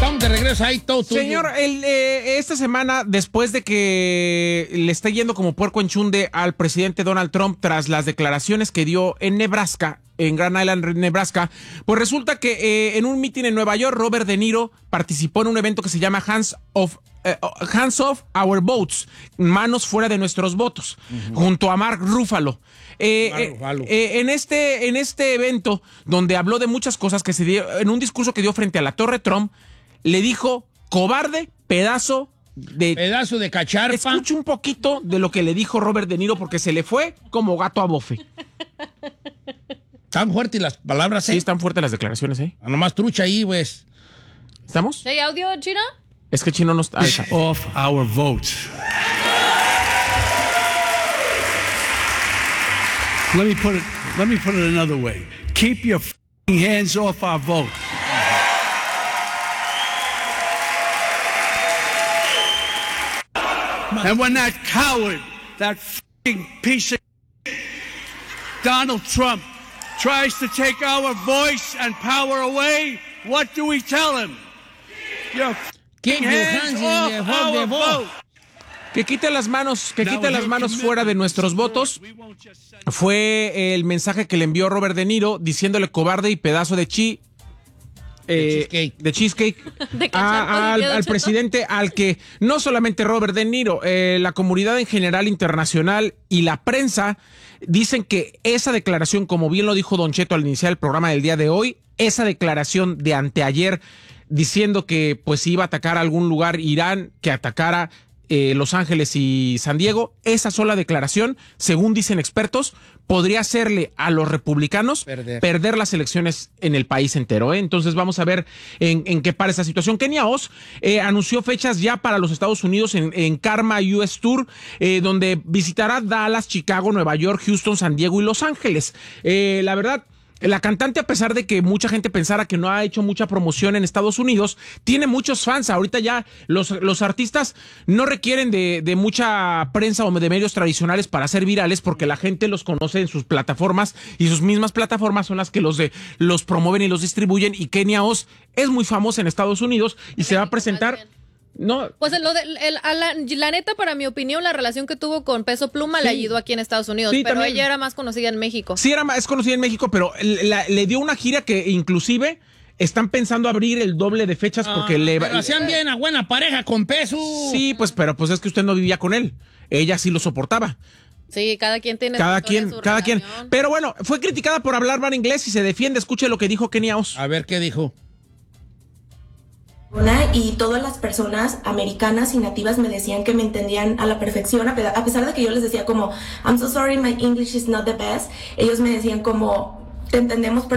Estamos de regreso ahí, todo tuyo. Señor, esta semana, después de que le está yendo como puerco en chunde al presidente Donald Trump tras las declaraciones que dio en Nebraska, en Grand Island, Nebraska, pues resulta que en un mitin en Nueva York, Robert De Niro participó en un evento que se llama Hands Off Our Votes, manos fuera de nuestros votos, junto a Mark Ruffalo. En este evento, donde habló de muchas cosas que se dio, en un discurso que dio frente a la Torre Trump, le dijo cobarde, pedazo de cacharpa. Escucha un poquito de lo que le dijo Robert De Niro, porque se le fue como gato a bofe. Tan fuertes las palabras, Sí, están fuertes las declaraciones, Nomás trucha ahí, pues. ¿Estamos? ¿Hay audio, Chino? Es que Chino no está. Off our votes. Let me put it another way. Keep your hands off our vote. And when that coward, that piece of Donald Trump tries to take our voice and power away, what do we tell him? Keep your hands off our vote. Que quite las manos fuera de nuestros votos. Fue el mensaje que le envió Robert De Niro diciéndole cobarde y pedazo de cheesecake al presidente, al que no solamente Robert De Niro, la comunidad en general internacional y la prensa dicen que esa declaración, como bien lo dijo Don Cheto al iniciar el programa del día de hoy, esa declaración de anteayer diciendo que pues iba a atacar a algún lugar Irán, que atacara Los Ángeles y San Diego, esa sola declaración, según dicen expertos, podría hacerle a los republicanos perder las elecciones en el país entero. Entonces vamos a ver en qué para esa situación. Kenia Oz anunció fechas ya para los Estados Unidos en Karma US Tour, donde visitará Dallas, Chicago, Nueva York, Houston, San Diego y Los Ángeles. La verdad, la cantante, a pesar de que mucha gente pensara que no ha hecho mucha promoción en Estados Unidos, tiene muchos fans. Ahorita ya los artistas no requieren de mucha prensa o de medios tradicionales para ser virales, porque la gente los conoce en sus plataformas, y sus mismas plataformas son las que los promueven y los distribuyen. Y Kenia Oz es muy famosa en Estados Unidos y se va a presentar. No. Pues la neta, para mi opinión, la relación que tuvo con Peso Pluma le ayudó aquí en Estados Unidos, pero también ella era más conocida en México. Sí, es conocida en México, pero le dio una gira que inclusive están pensando abrir el doble de fechas porque pero hacían bien a buena pareja con Peso. Sí, pero es que usted no vivía con él. Ella sí lo soportaba. Sí, cada quien tiene cada quien. Pero bueno, fue criticada por hablar mal inglés y se defiende. Escuche lo que dijo Kenia Oz. A ver, ¿qué dijo? Y todas las personas americanas y nativas me decían que me entendían a la perfección, a pesar de que yo les decía como I'm so sorry, my English is not the best. Ellos me decían como te entendemos